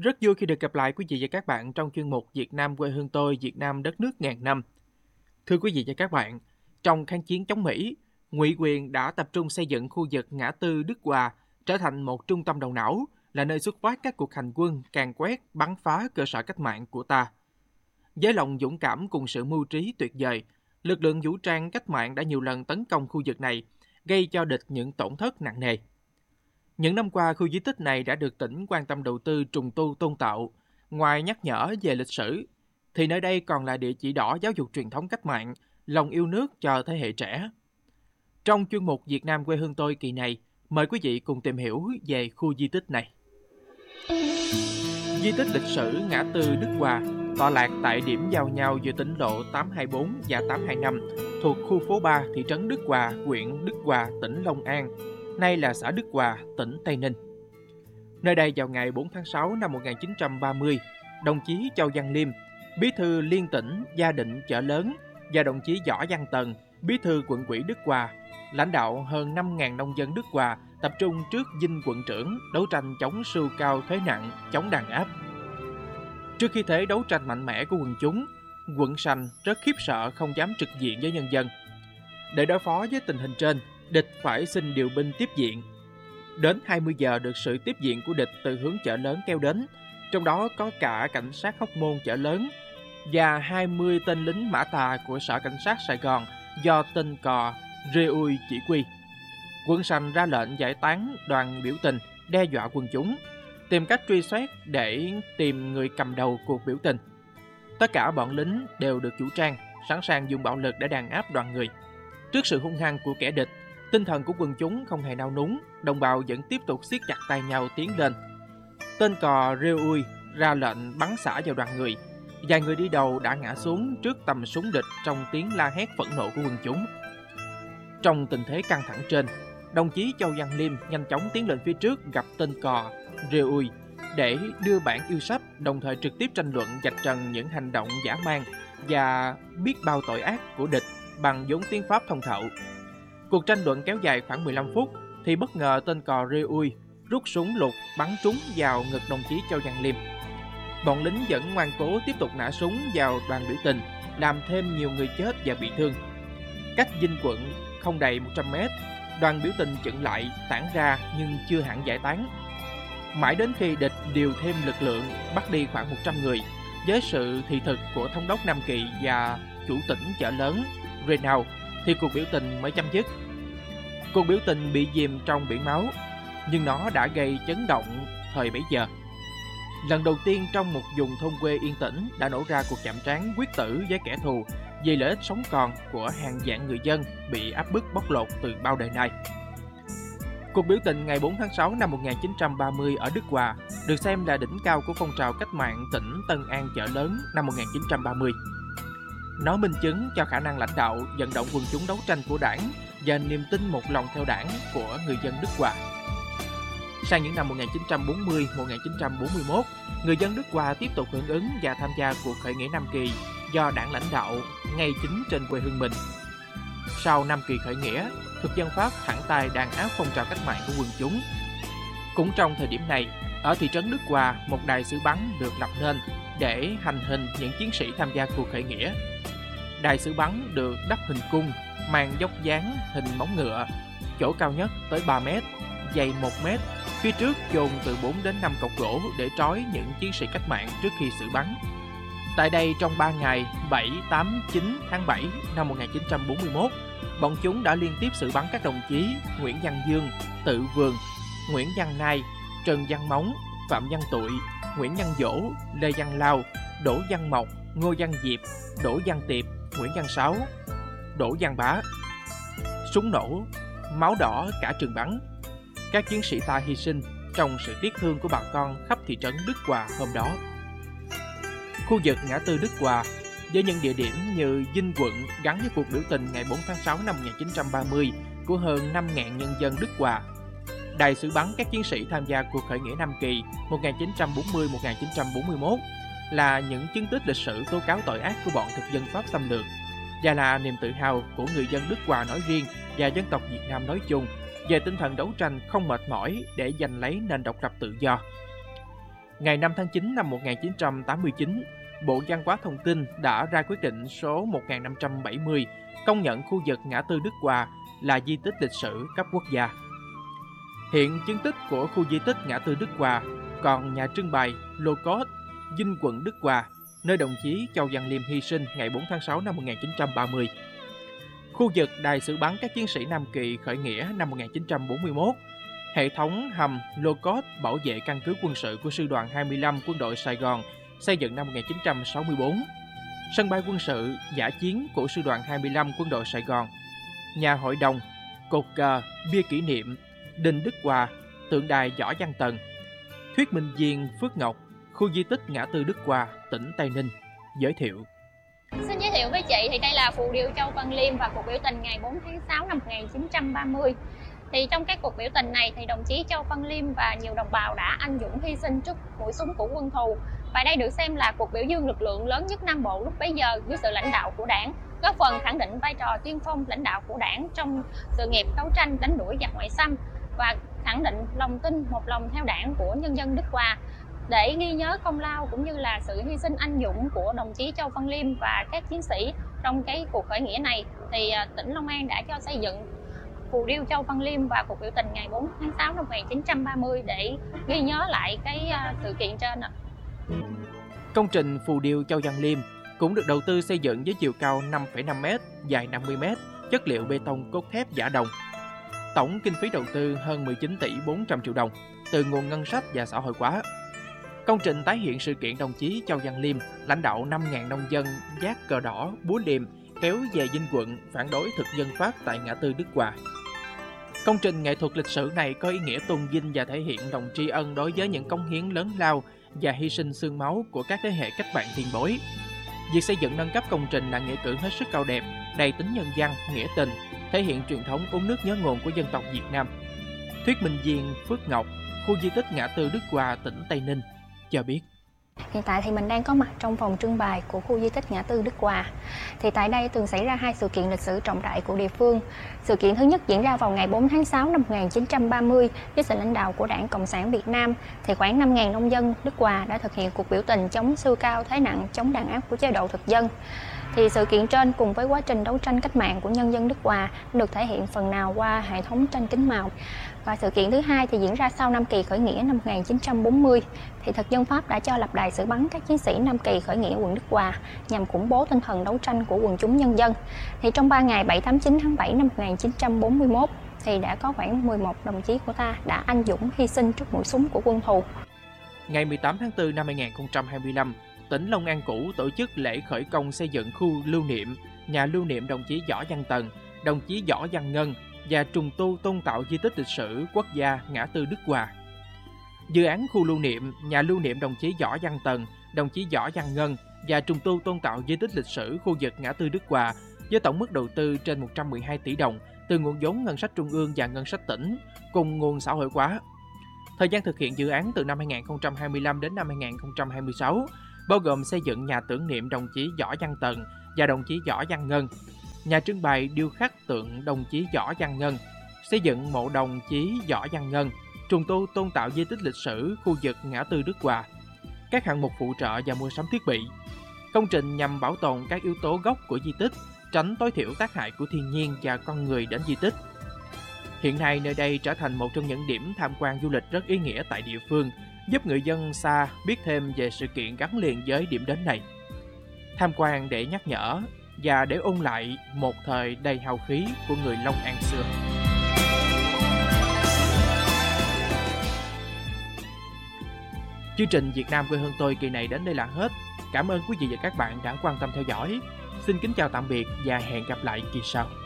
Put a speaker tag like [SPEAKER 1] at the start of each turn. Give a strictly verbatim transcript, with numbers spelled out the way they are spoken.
[SPEAKER 1] Rất vui khi được gặp lại quý vị và các bạn trong chuyên mục Việt Nam quê hương tôi, Việt Nam đất nước ngàn năm. Thưa quý vị và các bạn, trong kháng chiến chống Mỹ, Ngụy Quyền đã tập trung xây dựng khu vực ngã tư Đức Hòa trở thành một trung tâm đầu não, là nơi xuất phát các cuộc hành quân càn quét, bắn phá cơ sở cách mạng của ta. Với lòng dũng cảm cùng sự mưu trí tuyệt vời, lực lượng vũ trang cách mạng đã nhiều lần tấn công khu vực này, gây cho địch những tổn thất nặng nề. Những năm qua, khu di tích này đã được tỉnh quan tâm đầu tư trùng tu tôn tạo. Ngoài nhắc nhở về lịch sử, thì nơi đây còn là địa chỉ đỏ giáo dục truyền thống cách mạng, lòng yêu nước cho thế hệ trẻ. Trong chuyên mục Việt Nam quê hương tôi kỳ này, mời quý vị cùng tìm hiểu về khu di tích này. Di tích lịch sử ngã tư Đức Hòa tọa lạc tại điểm giao nhau giữa tỉnh lộ tám hai bốn và tám hai năm, thuộc khu phố ba, thị trấn Đức Hòa, huyện Đức Hòa, tỉnh Long An, nay là xã Đức Hòa, tỉnh Tây Ninh. Nơi đây vào ngày bốn tháng sáu năm một nghìn chín trăm ba mươi, đồng chí Châu Văn Liêm, bí thư liên tỉnh Gia Định Chợ Lớn, và đồng chí Võ Văn Tần, bí thư quận ủy Đức Hòa, lãnh đạo hơn năm nghìn nông dân Đức Hòa tập trung trước dinh quận trưởng đấu tranh chống sưu cao thuế nặng, chống đàn áp. Trước khi thế đấu tranh mạnh mẽ của quần chúng, quận Sành rất khiếp sợ không dám trực diện với nhân dân. Để đối phó với tình hình trên, địch phải xin điều binh tiếp viện. Đến hai mươi giờ được sự tiếp viện của địch từ hướng Chợ Lớn kéo đến, trong đó có cả cảnh sát Hóc Môn Chợ Lớn và hai mươi tên lính mã tà của Sở Cảnh sát Sài Gòn do tên cò Rê Ui chỉ huy. Quận Sành ra lệnh giải tán đoàn biểu tình, đe dọa quần chúng, tìm cách truy xét để tìm người cầm đầu cuộc biểu tình. Tất cả bọn lính đều được vũ trang, sẵn sàng dùng bạo lực để đàn áp đoàn người. Trước sự hung hăng của kẻ địch, tinh thần của quần chúng không hề nao núng, đồng bào vẫn tiếp tục siết chặt tay nhau tiến lên. Tên cò Rêu Ui ra lệnh bắn xả vào đoàn người. Vài người đi đầu đã ngã xuống trước tầm súng địch trong tiếng la hét phẫn nộ của quần chúng. Trong tình thế căng thẳng trên, đồng chí Châu Văn Liêm nhanh chóng tiến lên phía trước gặp tên cò Rêu Ui để đưa bản yêu sách, đồng thời trực tiếp tranh luận vạch trần những hành động dã man và biết bao tội ác của địch bằng vốn tiếng Pháp thông thạo. Cuộc tranh luận kéo dài khoảng mười lăm phút thì bất ngờ tên cò Rê Ui rút súng lục bắn trúng vào ngực đồng chí Châu Văn Liêm. Bọn lính vẫn ngoan cố tiếp tục nã súng vào đoàn biểu tình, làm thêm nhiều người chết và bị thương. Cách dinh quận không đầy một trăm mét, đoàn biểu tình chững lại tản ra nhưng chưa hẳn giải tán. Mãi đến khi địch điều thêm lực lượng bắt đi khoảng một trăm người, với sự thị thực của thống đốc Nam Kỳ và chủ tỉnh Chợ Lớn Renault, thì cuộc biểu tình mới chấm dứt. Cuộc biểu tình bị chìm trong biển máu, nhưng nó đã gây chấn động thời bấy giờ. Lần đầu tiên trong một vùng thôn quê yên tĩnh đã nổ ra cuộc chạm trán quyết tử với kẻ thù vì lợi ích sống còn của hàng vạn người dân bị áp bức bóc lột từ bao đời nay. Cuộc biểu tình ngày bốn tháng sáu năm một nghìn chín trăm ba mươi ở Đức Hòa được xem là đỉnh cao của phong trào cách mạng tỉnh Tân An Chợ Lớn năm một nghìn chín trăm ba mươi. Nó minh chứng cho khả năng lãnh đạo, vận động quần chúng đấu tranh của đảng và niềm tin một lòng theo đảng của người dân Đức Hòa. Sang những năm một nghìn chín trăm bốn mươi đến một nghìn chín trăm bốn mươi mốt, người dân Đức Hòa tiếp tục hưởng ứng và tham gia cuộc khởi nghĩa Nam Kỳ do đảng lãnh đạo ngay chính trên quê hương mình. Sau Nam Kỳ khởi nghĩa, thực dân Pháp thẳng tay đàn áp phong trào cách mạng của quần chúng. Cũng trong thời điểm này, ở thị trấn Đức Hòa, một đài sử bắn được lập nên để hành hình những chiến sĩ tham gia cuộc khởi nghĩa. Đài sử bắn được đắp hình cung, mang dốc dáng hình móng ngựa, chỗ cao nhất tới ba mét, dày một mét, phía trước chôn từ bốn đến năm cọc gỗ để trói những chiến sĩ cách mạng trước khi xử bắn. Tại đây trong ba ngày bảy, tám, chín tháng bảy năm một nghìn chín trăm bốn mươi mốt, bọn chúng đã liên tiếp xử bắn các đồng chí Nguyễn Văn Dương, Tự Vườn, Nguyễn Văn Nai, Trần Văn Móng, Phạm Văn Tụi, Nguyễn Văn Dỗ, Lê Văn Lao, Đỗ Văn Mộc, Ngô Văn Diệp, Đỗ Văn Tiệp, Nguyễn Văn Sáu, Đỗ Văn Bá. Súng nổ, máu đỏ cả trường bắn. Các chiến sĩ ta hy sinh trong sự tiếc thương của bà con khắp thị trấn Đức Hòa hôm đó. Khu vực ngã tư Đức Hòa với những địa điểm như dinh quận gắn với cuộc biểu tình ngày bốn tháng sáu năm một nghìn chín trăm ba mươi của hơn năm nghìn nhân dân Đức Hòa. Đài sử bắn các chiến sĩ tham gia cuộc khởi nghĩa Nam Kỳ một nghìn chín trăm bốn mươi đến một nghìn chín trăm bốn mươi mốt là những chứng tích lịch sử tố cáo tội ác của bọn thực dân Pháp xâm lược và là niềm tự hào của người dân Đức Hòa nói riêng và dân tộc Việt Nam nói chung về tinh thần đấu tranh không mệt mỏi để giành lấy nền độc lập tự do. Ngày năm tháng chín năm một nghìn chín trăm tám mươi chín, Bộ Văn hóa Thông tin đã ra quyết định số một nghìn năm trăm bảy mươi công nhận khu vực ngã tư Đức Hòa là di tích lịch sử cấp quốc gia. Hiện chứng tích của khu di tích ngã tư Đức Hòa còn nhà trưng bày lô cốt Dinh quận Đức Hòa, nơi đồng chí Châu Văn Liêm hy sinh ngày bốn tháng sáu năm một nghìn chín trăm ba mươi. Khu vực đài xử bắn các chiến sĩ Nam Kỳ khởi nghĩa năm một nghìn chín trăm bốn mươi mốt, hệ thống hầm lô cốt bảo vệ căn cứ quân sự của Sư đoàn hai mươi lăm Quân đội Sài Gòn xây dựng năm một nghìn chín trăm sáu mươi tư, sân bay quân sự dã chiến của Sư đoàn hai mươi lăm Quân đội Sài Gòn, nhà hội đồng, cột cờ, bia kỷ niệm, đình Đức Hòa, tượng đài Võ Văn Tần, thuyết minh viên Phước Ngọc, khu di tích ngã tư Đức Hòa, tỉnh Tây Ninh. Giới thiệu.
[SPEAKER 2] Xin giới thiệu với chị thì đây là phù điêu Châu Văn Liêm và cuộc biểu tình ngày bốn tháng sáu năm một nghìn chín trăm ba mươi. Thì trong cái cuộc biểu tình này thì đồng chí Châu Văn Liêm và nhiều đồng bào đã anh dũng hy sinh trước mũi súng của quân thù. Và đây được xem là cuộc biểu dương lực lượng lớn nhất Nam Bộ lúc bấy giờ dưới sự lãnh đạo của Đảng, góp phần khẳng định vai trò tiên phong lãnh đạo của Đảng trong sự nghiệp đấu tranh đánh đuổi giặc ngoại xâm và khẳng định lòng tin một lòng theo Đảng của nhân dân Đức Hòa. Để ghi nhớ công lao cũng như là sự hy sinh anh dũng của đồng chí Châu Văn Liêm và các chiến sĩ trong cái cuộc khởi nghĩa này, thì tỉnh Long An đã cho xây dựng phù điêu Châu Văn Liêm và cuộc biểu tình ngày bốn tháng sáu năm một nghìn chín trăm ba mươi để ghi nhớ lại cái sự kiện trên ạ.
[SPEAKER 1] Công trình phù điêu Châu Văn Liêm cũng được đầu tư xây dựng với chiều cao năm phẩy năm mét, dài năm mươi mét, chất liệu bê tông cốt thép giả đồng. Tổng kinh phí đầu tư hơn mười chín tỷ bốn trăm triệu đồng từ nguồn ngân sách và xã hội hóa. Công trình tái hiện sự kiện đồng chí Châu Văn Liêm lãnh đạo năm nghìn nông dân vác cờ đỏ, búa liềm kéo về Dinh quận phản đối thực dân Pháp tại ngã tư Đức Hòa. Công trình nghệ thuật lịch sử này có ý nghĩa tôn vinh và thể hiện lòng tri ân đối với những cống hiến lớn lao và hy sinh xương máu của các thế hệ cách mạng tiền bối. Việc xây dựng nâng cấp công trình là nghĩa cử hết sức cao đẹp, đầy tính nhân văn, nghĩa tình, thể hiện truyền thống uống nước nhớ nguồn của dân tộc Việt Nam. Thuyết minh viên Phước Ngọc, khu di tích ngã tư Đức Hòa, tỉnh Tây Ninh cho biết.
[SPEAKER 3] Hiện tại thì mình đang có mặt trong phòng trưng bày của khu di tích ngã tư Đức Hòa. Thì tại đây từng xảy ra hai sự kiện lịch sử trọng đại của địa phương. Sự kiện thứ nhất diễn ra vào ngày bốn tháng sáu năm một nghìn chín trăm ba mươi với sự lãnh đạo của Đảng Cộng sản Việt Nam. Thì khoảng năm nghìn nông dân Đức Hòa đã thực hiện cuộc biểu tình chống sư cao thế nặng, chống đàn áp của chế độ thực dân. Thì sự kiện trên cùng với quá trình đấu tranh cách mạng của nhân dân Đức Hòa được thể hiện phần nào qua hệ thống tranh kính màu. Và sự kiện thứ hai thì diễn ra sau Nam Kỳ khởi nghĩa năm một nghìn chín trăm bốn mươi. Thì thực dân Pháp đã cho lập đài xử bắn các chiến sĩ Nam Kỳ khởi nghĩa quận Đức Hòa nhằm củng cố tinh thần đấu tranh của quần chúng nhân dân. Thì trong ba ngày bảy, tám, chín tháng bảy năm một nghìn chín trăm bốn mươi mốt thì đã có khoảng mười một đồng chí của ta đã anh dũng hy sinh trước mũi súng của quân thù.
[SPEAKER 1] Ngày mười tám tháng tư năm hai nghìn không trăm hai mươi lăm, tỉnh Long An cũ tổ chức lễ khởi công xây dựng khu lưu niệm, nhà lưu niệm đồng chí Võ Văn Tần, đồng chí Võ Văn Ngân và trùng tu tôn tạo di tích lịch sử quốc gia ngã tư Đức Hòa. Dự án khu lưu niệm, nhà lưu niệm đồng chí Võ Văn Tần, đồng chí Võ Văn Ngân và trùng tu tôn tạo di tích lịch sử khu vực ngã tư Đức Hòa với tổng mức đầu tư trên một trăm mười hai tỷ đồng từ nguồn vốn ngân sách trung ương và ngân sách tỉnh cùng nguồn xã hội hóa. Thời gian thực hiện dự án từ năm hai nghìn không trăm hai mươi lăm đến năm hai nghìn không trăm hai mươi sáu, bao gồm xây dựng nhà tưởng niệm đồng chí Võ Văn Tần và đồng chí Võ Văn Ngân, nhà trưng bày điêu khắc tượng đồng chí Võ Văn Ngân, xây dựng mộ đồng chí Võ Văn Ngân, trùng tu tôn tạo di tích lịch sử khu vực ngã tư Đức Hòa, các hạng mục phụ trợ và mua sắm thiết bị. Công trình nhằm bảo tồn các yếu tố gốc của di tích, tránh tối thiểu tác hại của thiên nhiên và con người đến di tích. Hiện nay nơi đây trở thành một trong những điểm tham quan du lịch rất ý nghĩa tại địa phương, giúp người dân xa biết thêm về sự kiện gắn liền với điểm đến này. Tham quan để nhắc nhở và để ôn lại một thời đầy hào khí của người Long An xưa. Chương trình Việt Nam quê hương tôi kỳ này đến đây là hết. Cảm ơn quý vị và các bạn đã quan tâm theo dõi. Xin kính chào tạm biệt và hẹn gặp lại kỳ sau.